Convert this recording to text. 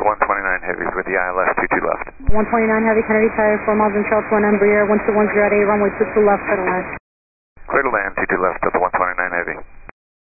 129 Heavy with the ILS 22 left. 129 Heavy, Kennedy Tower, 4 miles in Charles 1 Embraer, 1210 at A, runway 22 left, clear to land. Clear to land, 22 left, Delta 129 Heavy.